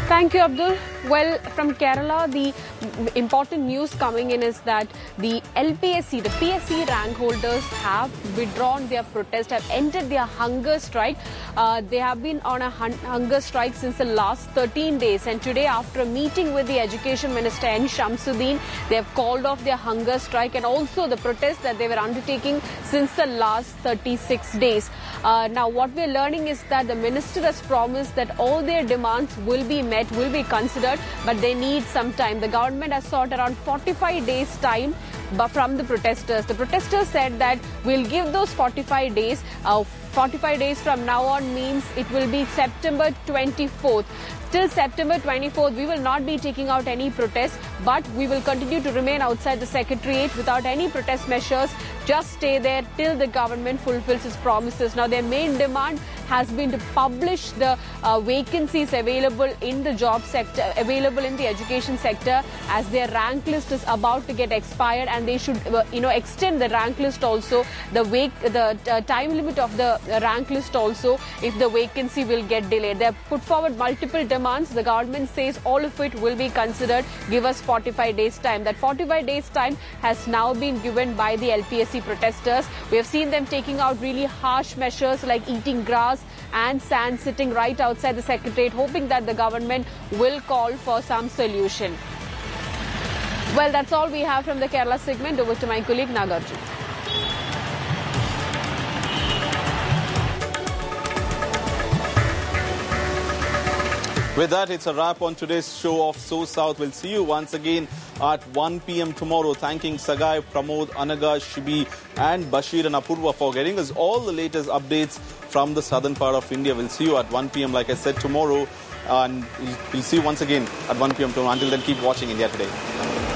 Thank you, Abdul. Well, from Kerala, the important news coming in is that the LPSC, the PSC rank holders have withdrawn their protest, have ended their hunger strike. They have been on a hunger strike since the last 13 days. And today, after a meeting with the Education Minister N. Shamsuddin, they have called off their hunger strike and also the protest that they were undertaking since the last 36 days. Now, what we're learning is that the minister has promised that all their demands will be met, will be considered, but they need some time. The government has sought around 45 days time from the protesters. The protesters said that we'll give those 45 days. 45 days from now on means it will be September 24th. Till September 24th, we will not be taking out any protests, but we will continue to remain outside the Secretariat without any protest measures. Just stay there till the government fulfills its promises. Now, their main demand has been to publish the vacancies available in the job sector, available in the education sector, as their rank list is about to get expired, and they should, extend the rank list also, the time limit of the rank list also, if the vacancy will get delayed. They have put forward multiple demands. The government says all of it will be considered. Give us 45 days time. That 45 days time has now been given by the LPSC protesters. We have seen them taking out really harsh measures like eating grass and sand, sitting right outside the Secretariat, hoping that the government will call for some solution. Well, that's all we have from the Kerala segment. Over to my colleague Nagarjun. With that, it's a wrap on today's show of So South. We'll see you once again at 1 p.m. tomorrow. Thanking Sagai, Pramod, Anaga, Shibi and Bashir and Apurva for getting us all the latest updates from the southern part of India. We'll see you at 1 p.m. like I said tomorrow. And we'll see you once again at 1 p.m. tomorrow. Until then, keep watching India Today.